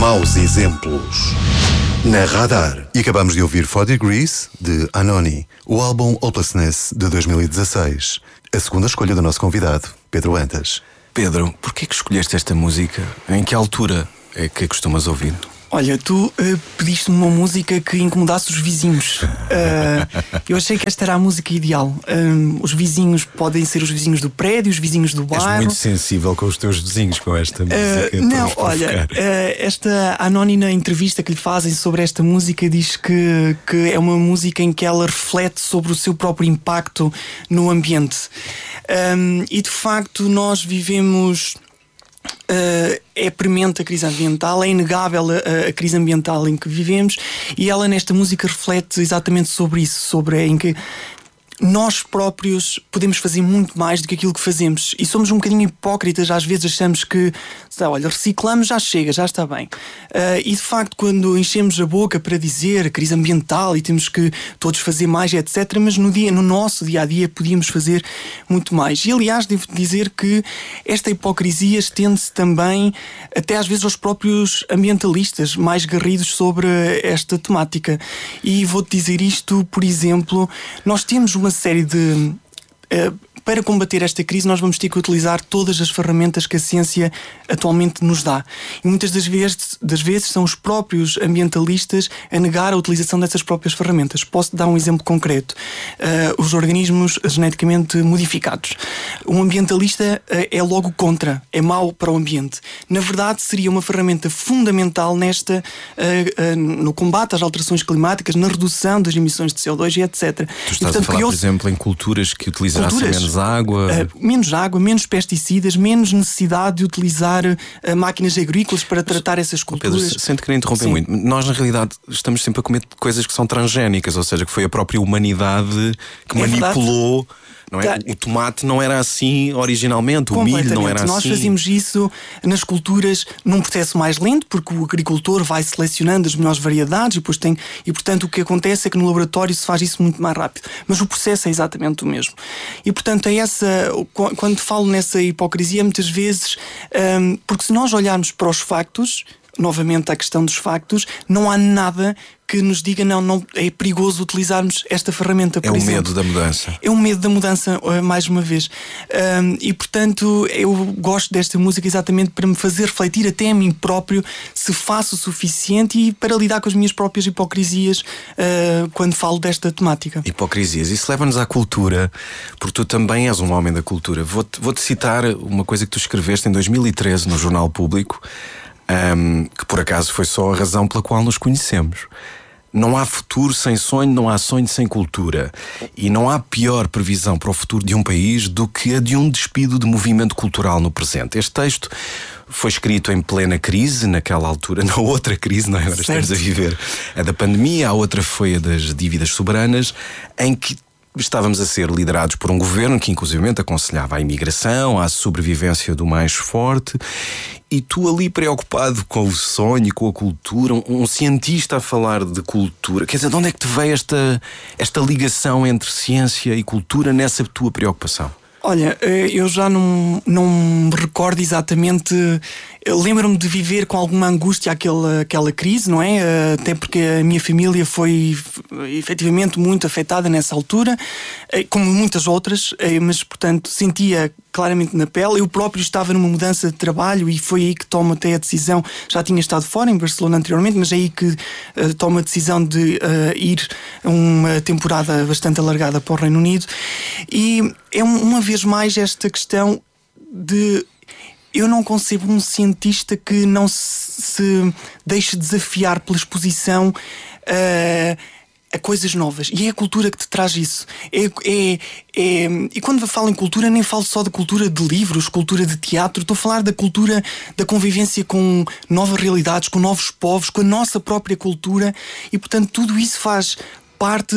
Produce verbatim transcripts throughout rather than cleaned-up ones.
Maus exemplos. Na Radar. E acabamos de ouvir Four Degrees, de Anoni, o álbum Hopelessness, de dois mil e dezasseis. A segunda escolha do nosso convidado, Pedro Antas. Pedro, porquê que escolheste esta música? Em que altura é que costumas ouvir? Olha, tu uh, pediste-me uma música que incomodasse os vizinhos. Uh, eu achei que esta era a música ideal. Um, os vizinhos podem ser os vizinhos do prédio, os vizinhos do bairro. És muito sensível com os teus vizinhos com esta música. Uh, não, olha, uh, esta Anoni, na entrevista que lhe fazem sobre esta música, diz que, que é uma música em que ela reflete sobre o seu próprio impacto no ambiente. Um, e de facto nós vivemos... Uh, é premente a crise ambiental, é inegável a, a crise ambiental em que vivemos, e ela nesta música reflete exatamente sobre isso, sobre em que nós próprios podemos fazer muito mais do que aquilo que fazemos, e somos um bocadinho hipócritas. Às vezes achamos que, sabe, olha, reciclamos, já chega, já está bem. Uh, e de facto, quando enchemos a boca para dizer crise ambiental e temos que todos fazer mais, etcétera, mas no, dia, no nosso dia a dia podíamos fazer muito mais. E aliás, devo dizer que esta hipocrisia estende-se também até às vezes aos próprios ambientalistas mais garridos sobre esta temática. E vou-te dizer isto, por exemplo, nós temos uma série de... Uh, para combater esta crise, nós vamos ter que utilizar todas as ferramentas que a ciência atualmente nos dá. E muitas das vezes, das vezes são os próprios ambientalistas a negar a utilização dessas próprias ferramentas. Posso dar um exemplo concreto. Uh, os organismos geneticamente modificados. Um ambientalista uh, é logo contra, é mau para o ambiente. Na verdade, seria uma ferramenta fundamental nesta, uh, uh, no combate às alterações climáticas, na redução das emissões de C O dois e etcétera. Tu estás e, portanto, a falar, por exemplo, em culturas que utilizassem culturas, menos água. Uh, menos água, menos pesticidas, menos necessidade de utilizar uh, máquinas agrícolas para tratar essas culturas. Pedro, sinto que nem interromper muito. Nós, na realidade, estamos sempre a comer coisas que são transgénicas, ou seja, que foi a própria humanidade que é manipulou. Verdade. Não é? O tomate não era assim originalmente, o milho não era Nós assim. Nós fazíamos isso nas culturas num processo mais lento, porque o agricultor vai selecionando as melhores variedades e, depois tem, e portanto o que acontece é que no laboratório se faz isso muito mais rápido. Mas o processo é exatamente o mesmo. E portanto é essa, quando falo nessa hipocrisia, muitas vezes, um, porque se nós olharmos para os factos, novamente a questão dos factos, não há nada que nos diga não, não é perigoso utilizarmos esta ferramenta, por É o exemplo. medo da mudança. É o medo da mudança, mais uma vez. Um, e portanto eu gosto desta música exatamente para me fazer refletir até a mim próprio se faço o suficiente e para lidar com as minhas próprias hipocrisias uh, quando falo desta temática. Hipocrisias, isso leva-nos à cultura, porque tu também és um homem da cultura. Vou-te, vou-te citar uma coisa que tu escreveste em dois mil e treze no Jornal Público, Um, que por acaso foi só a razão pela qual nos conhecemos. Não há futuro sem sonho, não há sonho sem cultura. E não há pior previsão para o futuro de um país do que a de um despido de movimento cultural no presente. Este texto foi escrito em plena crise, naquela altura, na outra crise, não é? Agora estamos a viver a da pandemia, a outra foi a das dívidas soberanas, em que estávamos a ser liderados por um governo que inclusivamente aconselhava a imigração, a sobrevivência do mais forte, e tu ali preocupado com o sonho e com a cultura, um, um cientista a falar de cultura. Quer dizer, de onde é que te veio esta, esta ligação entre ciência e cultura nessa tua preocupação? Olha, eu já não, não me recordo exatamente. Eu lembro-me de viver com alguma angústia aquela, aquela crise, não é? Até porque a minha família foi efetivamente muito afetada nessa altura, como muitas outras, mas portanto sentia claramente na pele. Eu próprio estava numa mudança de trabalho e foi aí que tomo até a decisão. Já tinha estado fora em Barcelona anteriormente, mas é aí que uh, tomo a decisão de uh, ir a uma temporada bastante alargada para o Reino Unido. E é um, uma vez mais esta questão de... Eu não concebo um cientista que não se, se deixe desafiar pela exposição uh, a coisas novas. E é a cultura que te traz isso. É, é, é, e quando falo em cultura, nem falo só da cultura de livros, cultura de teatro. Estou a falar da cultura da convivência com novas realidades, com novos povos, com a nossa própria cultura. E, portanto, tudo isso faz... parte,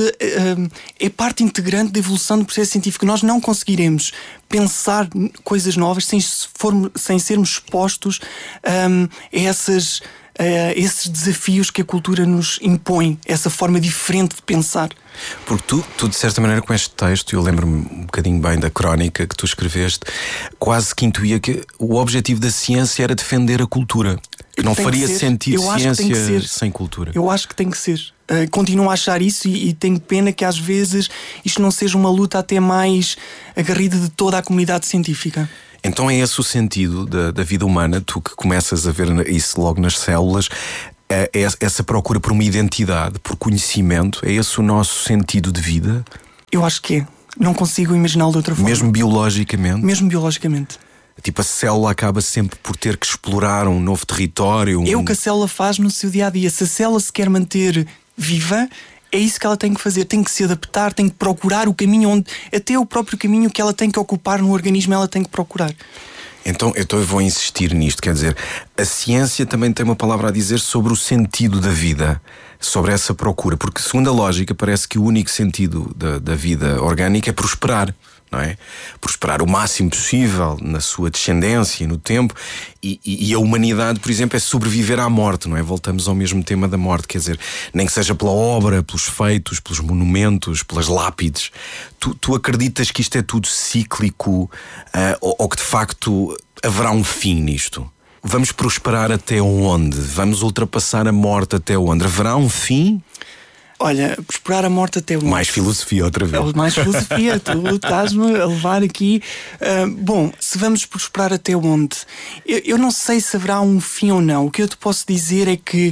é parte integrante da evolução do processo científico. Nós não conseguiremos pensar coisas novas sem, formos, sem sermos expostos um, a essas, a esses desafios que a cultura nos impõe, essa forma diferente de pensar. Porque tu, tu de certa maneira, com este texto, eu lembro-me um bocadinho bem da crónica que tu escreveste, quase que intuía que o objetivo da ciência era defender a cultura. Que Não que tem faria que ser. sentido Eu acho que tem que ciência ser. sem cultura. Eu acho que tem que ser. Uh, continuo a achar isso e, e tenho pena que às vezes isto não seja uma luta até mais agarrida de toda a comunidade científica. Então é esse o sentido da, da vida humana, tu que começas a ver isso logo nas células, é, é essa procura por uma identidade, por conhecimento, é esse o nosso sentido de vida? Eu acho que é. Não consigo imaginá-lo de outra forma. Mesmo biologicamente? Mesmo biologicamente. Tipo, a célula acaba sempre por ter que explorar um novo território. Um... É o que a célula faz no seu dia-a-dia. Se a célula se quer manter viva, é isso que ela tem que fazer. Tem que se adaptar, tem que procurar o caminho onde... Até o próprio caminho que ela tem que ocupar no organismo, ela tem que procurar. Então, então eu vou insistir nisto. Quer dizer, a ciência também tem uma palavra a dizer sobre o sentido da vida, sobre essa procura. Porque, segundo a lógica, parece que o único sentido da, da vida orgânica é prosperar. Não é? Prosperar o máximo possível na sua descendência, no tempo, e, e, e a humanidade, por exemplo, é sobreviver à morte, não é? Voltamos ao mesmo tema da morte, quer dizer, nem que seja pela obra, pelos feitos, pelos monumentos, pelas lápides. Tu, tu acreditas que isto é tudo cíclico, uh, ou, ou que de facto haverá um fim nisto? Vamos prosperar até onde? Vamos ultrapassar a morte até onde? Haverá um fim? Olha, prosperar a morte até onde? Mais filosofia outra vez. Mais filosofia, tu estás-me a levar aqui. Uh, bom, se vamos prosperar até onde? Eu, eu não sei se haverá um fim ou não. O que eu te posso dizer é que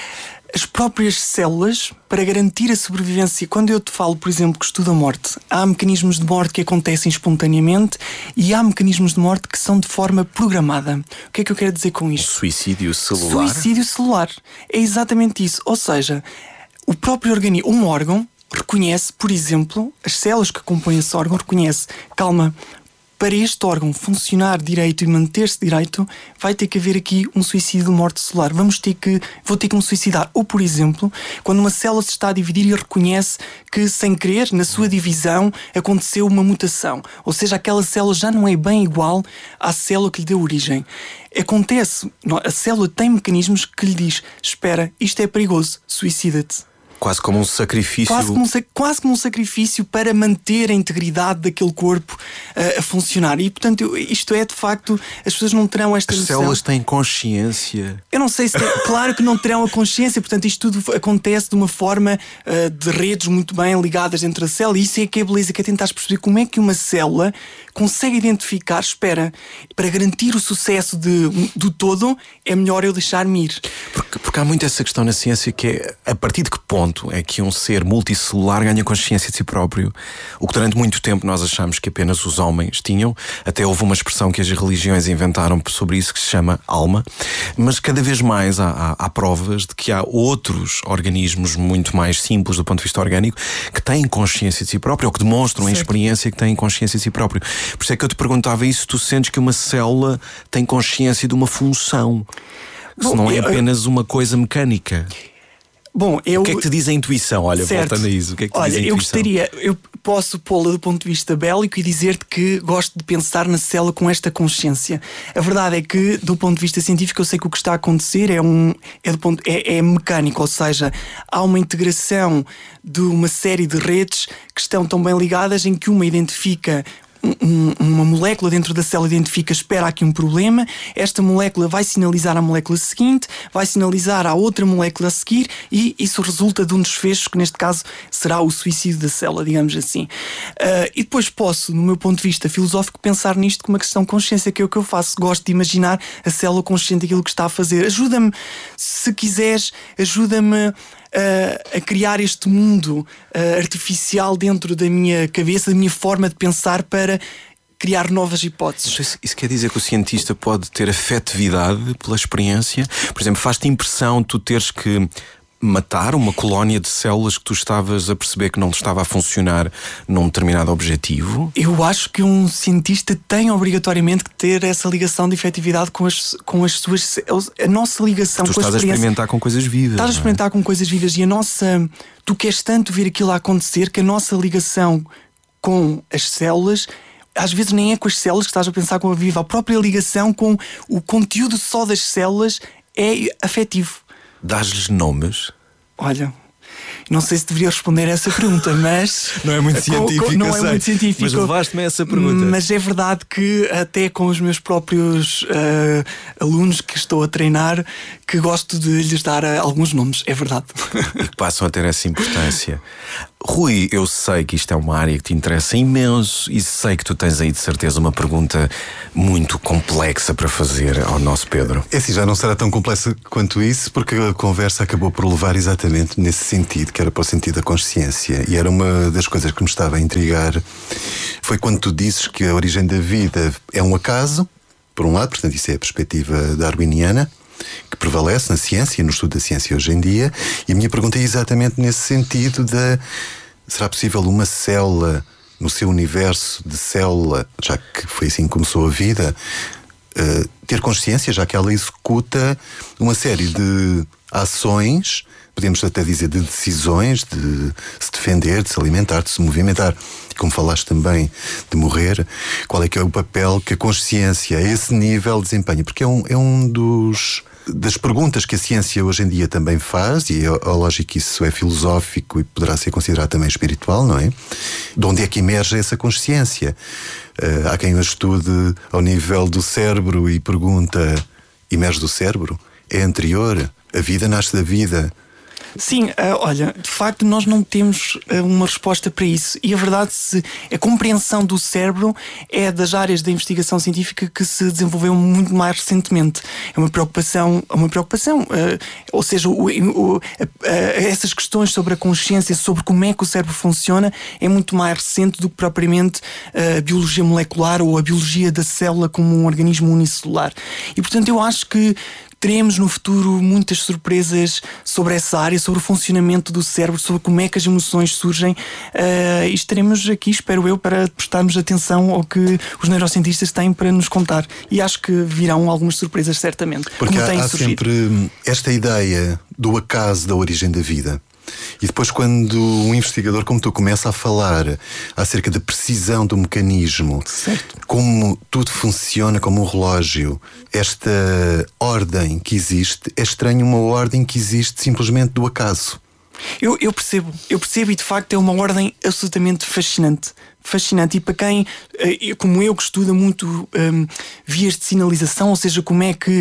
as próprias células, para garantir a sobrevivência, quando eu te falo, por exemplo, que estudo a morte, há mecanismos de morte que acontecem espontaneamente e há mecanismos de morte que são de forma programada. O que é que eu quero dizer com isto? Suicídio celular? Suicídio celular. É exatamente isso. Ou seja, o próprio organismo, um órgão, reconhece, por exemplo, as células que compõem esse órgão reconhece, calma, para este órgão funcionar direito e manter-se direito, vai ter que haver aqui um suicídio de morte celular. Vamos ter que, vou ter que me suicidar. Ou, por exemplo, quando uma célula se está a dividir e reconhece que, sem querer, na sua divisão, aconteceu uma mutação. Ou seja, aquela célula já não é bem igual à célula que lhe deu origem. Acontece, a célula tem mecanismos que lhe diz, espera, isto é perigoso, suicida-te. Quase como um sacrifício. Quase como um, quase como um sacrifício para manter a integridade daquele corpo uh, a funcionar. E, portanto, eu, isto é, de facto, as pessoas não terão esta As noção. células têm consciência. Eu não sei se tem, claro que não terão a consciência, portanto, isto tudo acontece de uma forma uh, de redes muito bem ligadas entre a célula. E isso é que é a beleza, que é tentar perceber como é que uma célula consegue identificar, espera, para garantir o sucesso de, do todo, é melhor eu deixar-me ir. Porque, porque há muito essa questão na ciência que é, a partir de que ponto é que um ser multicelular ganha consciência de si próprio? O que durante muito tempo nós achamos que apenas os homens tinham. Até houve uma expressão que as religiões inventaram sobre isso que se chama alma. Mas cada vez mais há, há, há provas de que há outros organismos muito mais simples do ponto de vista orgânico que têm consciência de si próprio, ou que demonstram certo. Em experiência que têm consciência de si próprio. Por isso é que eu te perguntava isso, tu sentes que uma célula tem consciência de uma função, se não é apenas uma coisa mecânica. Bom, eu... O que é que te diz a intuição? Olha, certo. voltando a isso, o que é que te Olha, diz a intuição? eu gostaria, eu posso pô-la do ponto de vista bélico e dizer-te que gosto de pensar na célula com esta consciência. A verdade é que, do ponto de vista científico, eu sei que o que está a acontecer é, um, é, do ponto, é, é mecânico, ou seja, há uma integração de uma série de redes que estão tão bem ligadas em que uma identifica Um, uma molécula dentro da célula identifica, espera aqui um problema, esta molécula vai sinalizar à molécula seguinte, vai sinalizar à outra molécula a seguir e isso resulta de um desfecho que neste caso será o suicídio da célula, digamos assim. Uh, e depois posso, no meu ponto de vista filosófico, pensar nisto como uma questão de consciência, que é o que eu faço. Gosto de imaginar a célula consciente daquilo que está a fazer. Ajuda-me, se quiseres, ajuda-me Uh, a criar este mundo uh, artificial dentro da minha cabeça, da minha forma de pensar, para criar novas hipóteses. Isso, isso quer dizer que o cientista pode ter afetividade pela experiência? Por exemplo, faz-te impressão tu teres que matar uma colónia de células que tu estavas a perceber que não estava a funcionar num determinado objetivo? Eu acho que um cientista tem obrigatoriamente que ter essa ligação de efetividade com as, com as suas... A nossa ligação tu com a estás a experimentar com coisas vivas. Estás a experimentar é? com coisas vivas e a nossa... Tu queres tanto ver aquilo a acontecer que a nossa ligação com as células... Às vezes nem é com as células que estás a pensar com a viva. A própria ligação com o conteúdo só das células é afetivo. Dás-lhes nomes? Olha, Não sei se deveria responder a essa pergunta, mas... Não é muito científico, Não eu é sei, muito científico. Mas levaste-me a essa pergunta. Mas é verdade que até com os meus próprios uh, alunos que estou a treinar, que gosto de lhes dar uh, alguns nomes, é verdade. E que passam a ter essa importância. Rui, eu sei que isto é uma área que te interessa imenso e sei que tu tens aí de certeza uma pergunta muito complexa para fazer ao nosso Pedro. É assim, já não será tão complexa quanto isso, porque a conversa acabou por levar exatamente nesse sentido, que era para o sentido da consciência. E era uma das coisas que me estava a intrigar. Foi quando tu dizes que a origem da vida é um acaso, por um lado, portanto isso é a perspectiva darwiniana, que prevalece na ciência e no estudo da ciência hoje em dia. E a minha pergunta é exatamente nesse sentido da... Será possível uma célula, no seu universo de célula, já que foi assim que começou a vida, uh, ter consciência, já que ela executa uma série de ações, podemos até dizer de decisões, de se defender, de se alimentar, de se movimentar. Como falaste também de morrer, qual é que é o papel que a consciência a esse nível desempenha? Porque é um, é um dos... das perguntas que a ciência hoje em dia também faz, e é lógico que isso é filosófico e poderá ser considerado também espiritual, não é? De onde é que emerge essa consciência? Uh, há quem a estude ao nível do cérebro e pergunta: emerge do cérebro? É anterior? A vida nasce da vida? Sim, uh, olha, de facto nós não temos uh, uma resposta para isso. E a verdade, se a compreensão do cérebro é das áreas da investigação científica que se desenvolveu muito mais recentemente. É uma preocupação, uma preocupação uh, ou seja, o, o, uh, uh, essas questões sobre a consciência, sobre como é que o cérebro funciona, é muito mais recente do que propriamente uh, a biologia molecular ou a biologia da célula como um organismo unicelular. E portanto eu acho que teremos no futuro muitas surpresas sobre essa área, sobre o funcionamento do cérebro, sobre como é que as emoções surgem, uh, e estaremos aqui, espero eu, para prestarmos atenção ao que os neurocientistas têm para nos contar. E acho que virão algumas surpresas, certamente. Porque como há, têm há surgido. sempre esta ideia do acaso da origem da vida. E depois, quando um investigador como tu começa a falar acerca da precisão do mecanismo, certo, como tudo funciona como um relógio, esta ordem que existe, é estranho uma ordem que existe simplesmente do acaso. Eu, eu percebo, eu percebo e de facto é uma ordem absolutamente fascinante. Fascinante. E para quem, como eu, que estuda muito um, vias de sinalização, ou seja, como é que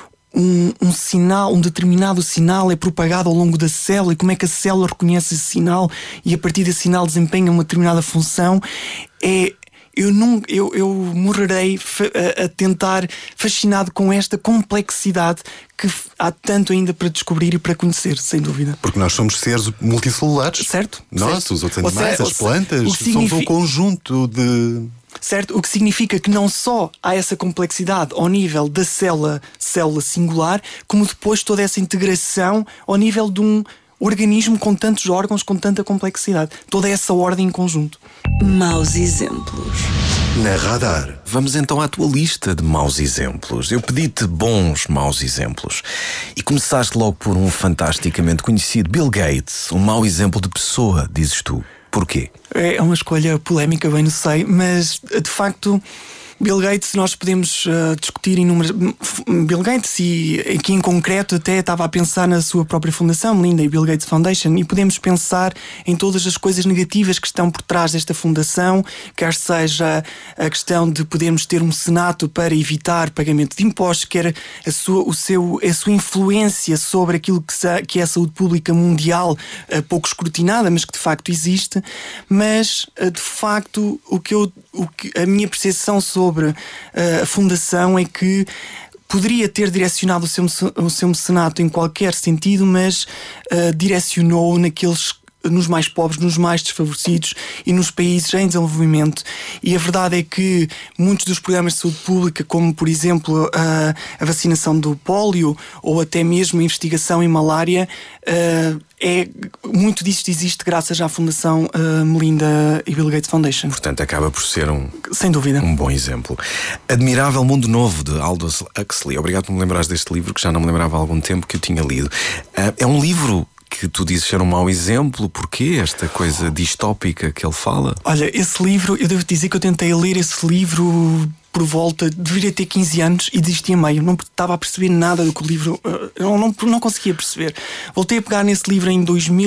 Um, um sinal, um determinado sinal é propagado ao longo da célula e como é que a célula reconhece esse sinal e a partir desse sinal desempenha uma determinada função, é... Eu, nunca, eu, eu morrerei a, a tentar, fascinado com esta complexidade que há tanto ainda para descobrir e para conhecer, sem dúvida. Porque nós somos seres multicelulares. Certo. Nós, certo. os outros animais, seja, as plantas, somos significa... um conjunto de... Certo? O que significa que não só há essa complexidade ao nível da célula, célula singular, como depois toda essa integração ao nível de um organismo com tantos órgãos, com tanta complexidade. Toda essa ordem em conjunto. Maus exemplos. Na Radar. Vamos então à tua lista de maus exemplos. Eu pedi-te bons maus exemplos. E começaste logo por um fantasticamente conhecido, Bill Gates. Um mau exemplo de pessoa, dizes tu. Porquê? É uma escolha polémica, bem não sei, mas de facto Bill Gates, nós podemos uh, discutir inúmeras... Bill Gates, e aqui em concreto até estava a pensar na sua própria fundação, Melinda e Bill Gates Foundation, e podemos pensar em todas as coisas negativas que estão por trás desta fundação, quer seja a questão de podermos ter um senato para evitar pagamento de impostos, quer a sua, o seu, a sua influência sobre aquilo que, se, que é a saúde pública mundial, uh, pouco escrutinada, mas que de facto existe. Mas uh, de facto o que eu, o que, a minha percepção sobre sobre uh, a fundação é que poderia ter direcionado o seu, o seu mecenato em qualquer sentido, mas uh, direcionou naqueles, nos mais pobres, nos mais desfavorecidos e nos países em desenvolvimento. E a verdade é que muitos dos programas de saúde pública, como por exemplo a, a vacinação do pólio ou até mesmo a investigação em malária, uh, é, muito disto existe graças à Fundação uh, Melinda e Bill Gates Foundation. Portanto, acaba por ser um, sem dúvida, um bom exemplo. Admirável Mundo Novo, de Aldous Huxley. Obrigado por me lembrares deste livro, que já não me lembrava há algum tempo que eu tinha lido. Uh, é um livro que tu dizes ser um mau exemplo. Porquê esta coisa distópica que ele fala? Olha, esse livro, eu devo dizer que eu tentei ler esse livro por volta, deveria ter quinze anos e desisti a meio, não estava a perceber nada do que o livro, eu não, não, não conseguia perceber. Voltei a pegar nesse livro em dois mil e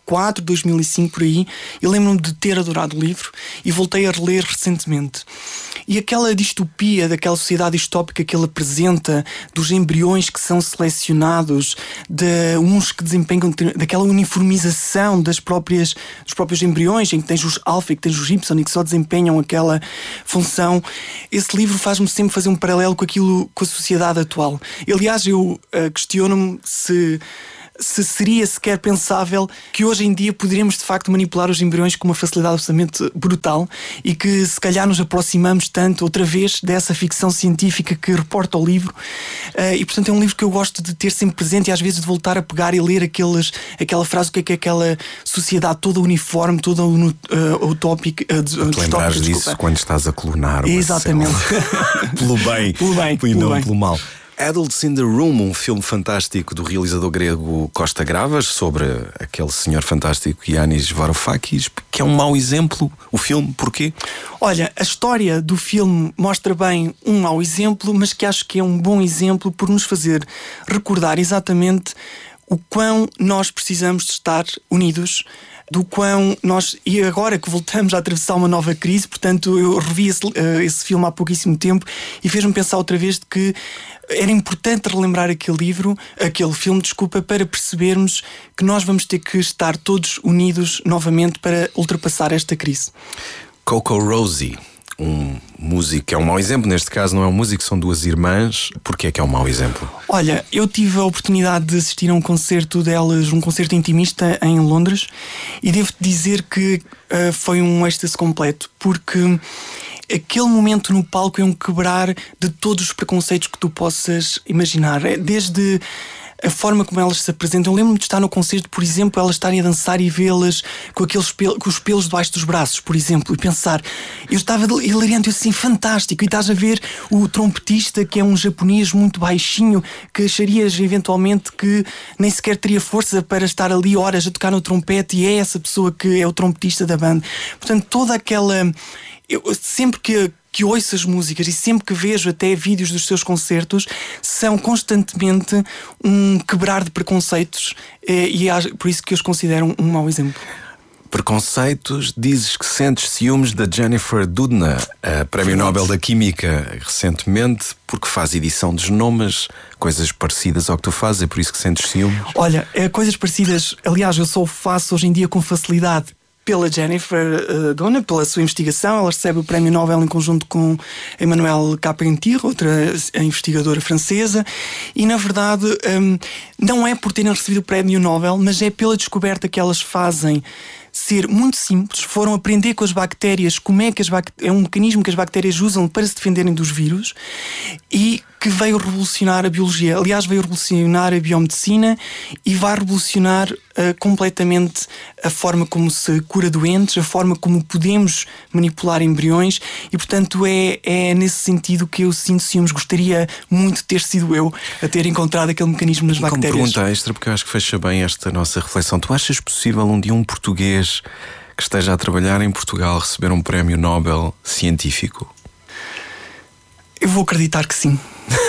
quatro, dois mil e cinco, por aí. Eu lembro-me de ter adorado o livro e voltei a reler recentemente. E aquela distopia daquela sociedade distópica que ele apresenta, dos embriões que são selecionados, de uns que desempenham, daquela uniformização das próprias, dos próprios embriões, em que tens os alfa e que tens os y e que só desempenham aquela função. Esse livro faz-me sempre fazer um paralelo com aquilo, com a sociedade atual. Aliás, eu uh, questiono-me se se seria sequer pensável que hoje em dia poderíamos de facto manipular os embriões com uma facilidade absolutamente brutal e que se calhar nos aproximamos tanto outra vez dessa ficção científica que reporta o livro. Uh, e portanto é um livro que eu gosto de ter sempre presente e às vezes de voltar a pegar e ler aqueles, aquela frase, o que é que é aquela sociedade toda uniforme, toda uh, utópica. Uh, Te lembrares disso quando estás a clonar uma Exatamente. pelo bem, pelo bem, e pelo não bem. pelo mal. Adults in the Room, um filme fantástico do realizador grego Costa Gravas sobre aquele senhor fantástico Yanis Varoufakis, que é um mau exemplo. O filme, porquê? Olha, a história do filme mostra bem um mau exemplo, mas que acho que é um bom exemplo por nos fazer recordar exatamente o quão nós precisamos de estar unidos, do quão nós, e agora que voltamos a atravessar uma nova crise, portanto eu revi esse, uh, esse filme há pouquíssimo tempo e fez-me pensar outra vez de que era importante relembrar aquele livro, aquele filme, desculpa, para percebermos que nós vamos ter que estar todos unidos novamente para ultrapassar esta crise. Coco Rosie, um músico que é um mau exemplo, neste caso não é um músico, são duas irmãs. Porquê é que é um mau exemplo? Olha, eu tive a oportunidade de assistir a um concerto delas, um concerto intimista em Londres, e devo-te dizer que uh, foi um êxtase completo, porque aquele momento no palco é um quebrar de todos os preconceitos que tu possas imaginar, desde a forma como elas se apresentam. Eu lembro-me de estar no concerto, por exemplo, elas estarem a dançar e vê-las com, aqueles pelos, com os pelos debaixo dos braços, por exemplo, e pensar, eu estava hilariante, eu assim, fantástico, e estás a ver o trompetista, que é um japonês muito baixinho, que acharias eventualmente que nem sequer teria força para estar ali horas a tocar no trompete, e é essa pessoa que é o trompetista da banda. Portanto, toda aquela... Eu, sempre que que ouço as músicas e sempre que vejo até vídeos dos seus concertos, são constantemente um quebrar de preconceitos, e é por isso que eu os considero um mau exemplo. Preconceitos, dizes que sentes ciúmes da Jennifer Doudna, a Prémio Nobel da Química, recentemente, porque faz edição de genomas, coisas parecidas ao que tu fazes, é por isso que sentes ciúmes? Olha, é, coisas parecidas, aliás, eu só o faço hoje em dia com facilidade pela Jennifer uh, Doudna, pela sua investigação. Ela recebe o Prémio Nobel em conjunto com Emmanuelle Carpentier, outra investigadora francesa, e na verdade um, não é por terem recebido o Prémio Nobel, mas é pela descoberta que elas fazem ser muito simples. Foram aprender com as bactérias como é que as bactérias, é um mecanismo que as bactérias usam para se defenderem dos vírus, e que veio revolucionar a biologia. Aliás, veio revolucionar a biomedicina e vai revolucionar uh, completamente a forma como se cura doentes, a forma como podemos manipular embriões, e portanto é, é nesse sentido que eu sinto ciúmes. Gostaria muito de ter sido eu a ter encontrado aquele mecanismo nas e bactérias. Como pergunta extra, porque eu acho que fecha bem esta nossa reflexão, tu achas possível um dia um português que esteja a trabalhar em Portugal receber um prémio Nobel científico? Eu vou acreditar que sim.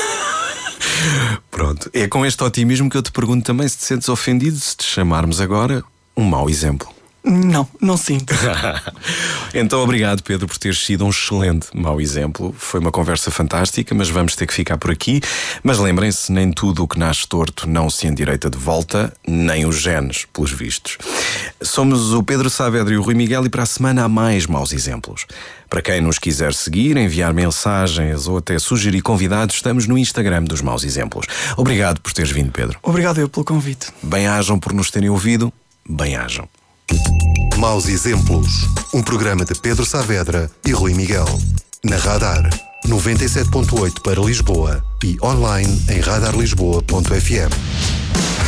Pronto, é com este otimismo que eu te pergunto também se te sentes ofendido se te chamarmos agora um mau exemplo. Não, não sinto. Então obrigado, Pedro, por teres sido um excelente mau exemplo. Foi uma conversa fantástica, mas vamos ter que ficar por aqui. Mas lembrem-se, nem tudo o que nasce torto não se endireita de volta, nem os genes, pelos vistos. Somos o Pedro Saavedra e o Rui Miguel, e para a semana há mais maus exemplos. Para quem nos quiser seguir, enviar mensagens ou até sugerir convidados, estamos no Instagram dos Maus Exemplos. Obrigado por teres vindo, Pedro. Obrigado eu pelo convite. Bem-ajam por nos terem ouvido. Bem-ajam. Maus Exemplos, um programa de Pedro Saavedra e Rui Miguel. Na Radar, noventa e sete ponto oito para Lisboa e online em radar lisboa ponto f m.